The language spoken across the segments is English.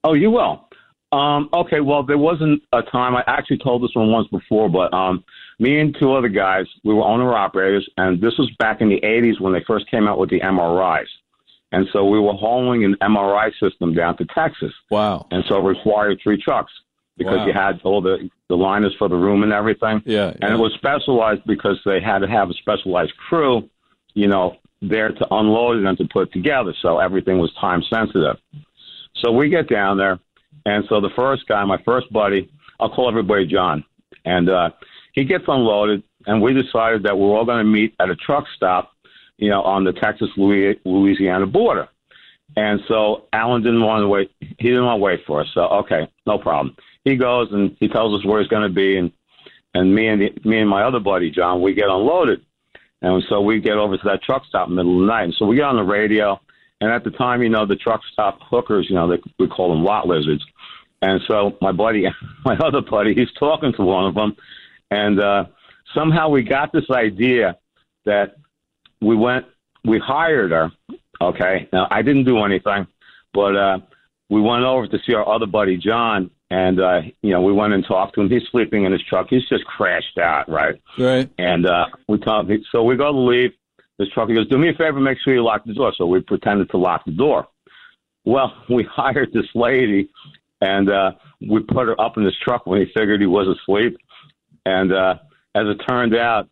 Oh, you will. Okay, well, there wasn't a time. I actually told this one once before, but me and two other guys, we were owner-operators, and this was back in the 80s when they first came out with the MRIs. And so we were hauling an MRI system down to Texas. Wow. And so it required 3 trucks because you had all the liners for the room and everything. Yeah. And it was specialized because they had to have a specialized crew, there to unload it and to put it together. So everything was time sensitive. So we get down there. And so the first guy, my first buddy, I'll call everybody John. And he gets unloaded, and we decided that we're all going to meet at a truck stop, on the Texas-Louisiana border. And so Alan didn't want to wait. He didn't want to wait for us. So, okay, no problem. He goes, and he tells us where he's going to be. And me and my other buddy, John, we get unloaded. And so we get over to that truck stop in the middle of the night. And so we get on the radio. And at the time, the truck stop hookers, we call them lot lizards. And so my other buddy, he's talking to one of them. And somehow we got this idea that we hired her. Okay. Now, I didn't do anything, but we went over to see our other buddy, John. And, we went and talked to him. He's sleeping in his truck. He's just crashed out, right? Right. And we talked. So we go to leave this truck. He goes, do me a favor, make sure you lock the door. So we pretended to lock the door. Well, we hired this lady, and we put her up in this truck when he figured he was asleep. And as it turned out,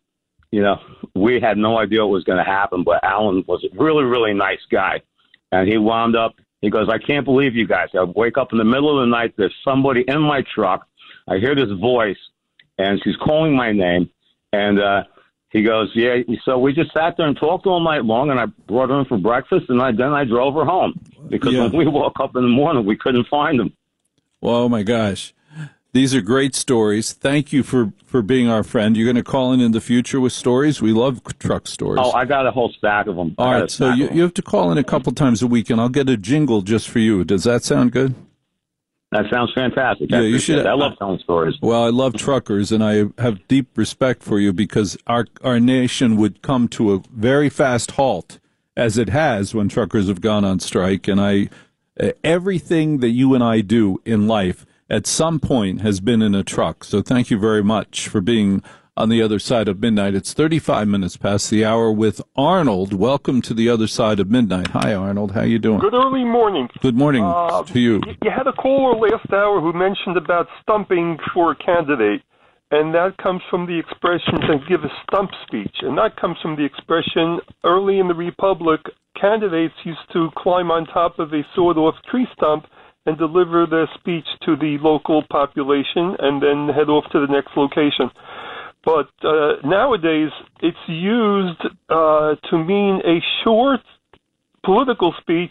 we had no idea what was going to happen, but Alan was a really, really nice guy. And he wound up, he goes, I can't believe you guys. I wake up in the middle of the night, there's somebody in my truck. I hear this voice, and she's calling my name. And he goes, yeah. So we just sat there and talked all night long, and I brought her in for breakfast, and then I drove her home. Because when we woke up in the morning, we couldn't find him. Well, oh, my gosh. These are great stories. Thank you for being our friend. You're going to call in the future with stories? We love truck stories. Oh, I got a whole stack of them. All right, so you have to call in a couple times a week, and I'll get a jingle just for you. Does that sound good? That sounds fantastic. Yeah, you should. I love telling stories. Well, I love truckers, and I have deep respect for you because our nation would come to a very fast halt, as it has when truckers have gone on strike. And everything that you and I do in life at some point has been in a truck. So thank you very much for being on the other side of midnight. It's 35 minutes past the hour with Arnold. Welcome to the other side of midnight. Hi, Arnold. How you doing? Good early morning. Good morning to you. You had a caller last hour who mentioned about stumping for a candidate, and that comes from the expression to give a stump speech, and that comes from the expression early in the Republic, candidates used to climb on top of a sawed-off tree stump and deliver their speech to the local population and then head off to the next location. But nowadays, it's used to mean a short political speech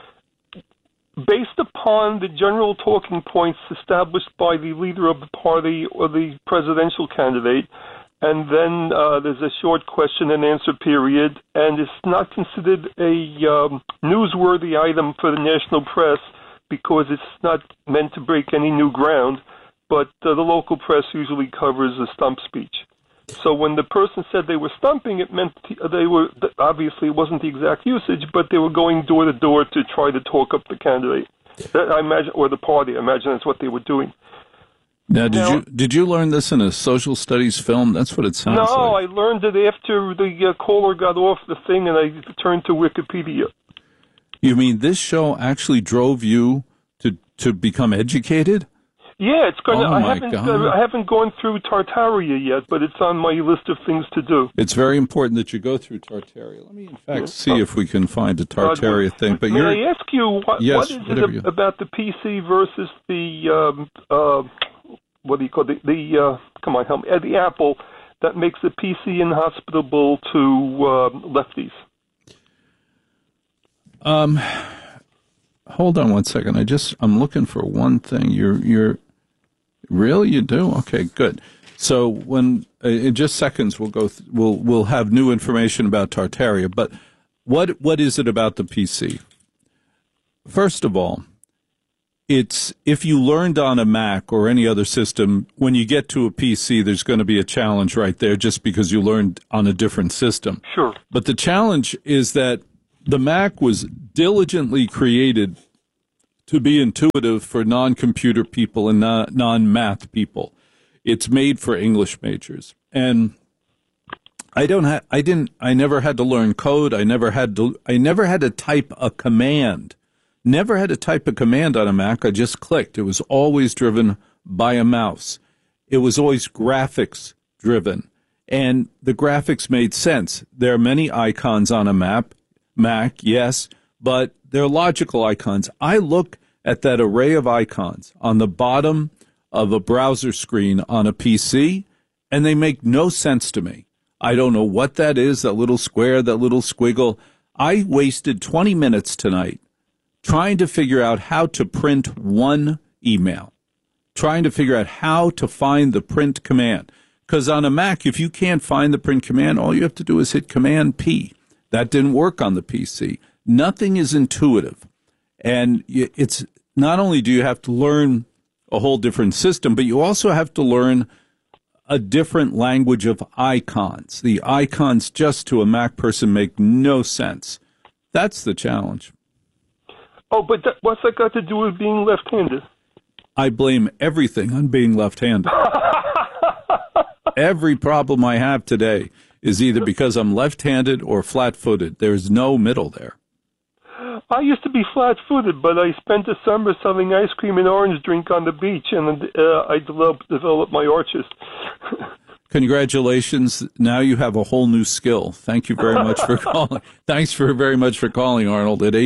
based upon the general talking points established by the leader of the party or the presidential candidate. And then there's a short question and answer period, and it's not considered a newsworthy item for the national press because it's not meant to break any new ground, but the local press usually covers a stump speech. So when the person said they were stumping, it meant they were, obviously it wasn't the exact usage, but they were going door to door to try to talk up the candidate, I imagine, or the party. I imagine that's what they were doing. Now, did you learn this in a social studies film? That's what it sounds like. No, I learned it after the caller got off the thing, and I turned to Wikipedia. You mean this show actually drove you to become educated? Yeah, it's going to. Oh I haven't gone through Tartaria yet, but it's on my list of things to do. It's very important that you go through Tartaria. Let me, in fact, see if we can find a Tartaria thing. But may I ask you what is it about the PC versus the what do you call the come on, help me, the Apple that makes the PC inhospitable to lefties? Hold on one second. I'm looking for one thing. You're really, you do? Okay, good. So when in just seconds we'll have new information about Tartaria. But what is it about the PC? First of all, it's if you learned on a Mac or any other system, when you get to a PC, there's going to be a challenge right there just because you learned on a different system. Sure. But the challenge is that the Mac was diligently created to be intuitive for non-computer people and non-math people. It's made for English majors. And I never had to learn code. I never had to type a command. Never had to type a command on a Mac. I just clicked. It was always driven by a mouse. It was always graphics driven. And the graphics made sense. There are many icons on a Mac, yes, but they're logical icons. I look at that array of icons on the bottom of a browser screen on a PC, and they make no sense to me. I don't know what that is, that little square, that little squiggle. I wasted 20 minutes tonight trying to figure out how to print one email, trying to figure out how to find the print command. Because on a Mac, if you can't find the print command, all you have to do is hit Command P. That didn't work on the PC. Nothing is intuitive. And it's not only do you have to learn a whole different system, but you also have to learn a different language of icons. The icons just to a Mac person make no sense. That's the challenge. Oh, but what's that got to do with being left-handed? I blame everything on being left-handed. Every problem I have today is either because I'm left-handed or flat-footed. There's no middle there. I used to be flat-footed, but I spent the summer selling ice cream and orange drink on the beach, and I developed my arches. Congratulations. Now you have a whole new skill. Thank you very much for calling. Thanks very much for calling, Arnold, at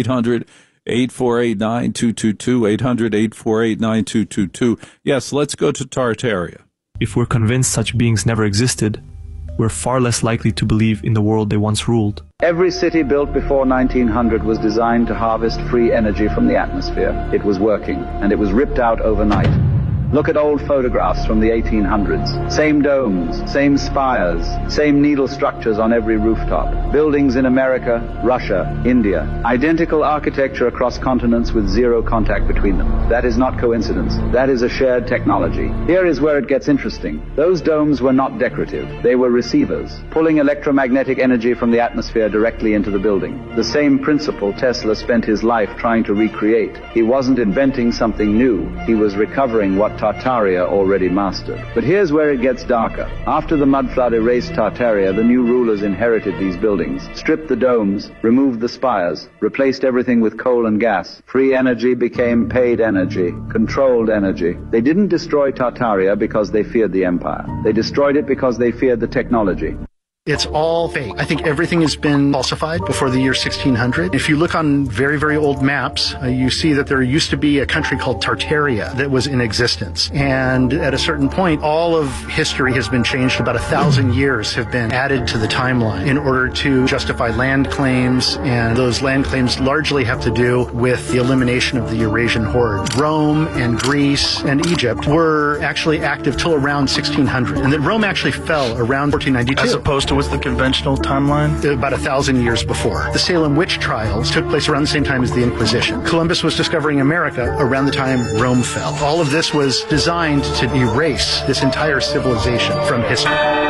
800-848-9222, 800-848-9222. Yes, let's go to Tartaria. If we're convinced such beings never existed, we're far less likely to believe in the world they once ruled. Every city built before 1900 was designed to harvest free energy from the atmosphere. It was working, and it was ripped out overnight. Look at old photographs from the 1800s. Same domes, same spires, same needle structures on every rooftop. Buildings in America, Russia, India. Identical architecture across continents with zero contact between them. That is not coincidence. That is a shared technology. Here is where it gets interesting. Those domes were not decorative. They were receivers, pulling electromagnetic energy from the atmosphere directly into the building. The same principle Tesla spent his life trying to recreate. He wasn't inventing something new. He was recovering what Tartaria already mastered. But here's where it gets darker. After the mud flood erased Tartaria, the new rulers inherited these buildings, stripped the domes, removed the spires, replaced everything with coal and gas. Free energy became paid energy, controlled energy. They didn't destroy Tartaria because they feared the empire. They destroyed it because they feared the technology. It's all fake. I think everything has been falsified before the year 1600. If you look on very, very old maps, you see that there used to be a country called Tartaria that was in existence. And at a certain point, all of history has been changed. About 1,000 years have been added to the timeline in order to justify land claims. And those land claims largely have to do with the elimination of the Eurasian horde. Rome and Greece and Egypt were actually active till around 1600. And then Rome actually fell around 1492. As opposed to what's the conventional timeline? About 1,000 years before. The Salem witch trials took place around the same time as the Inquisition. Columbus was discovering America around the time Rome fell. All of this was designed to erase this entire civilization from history.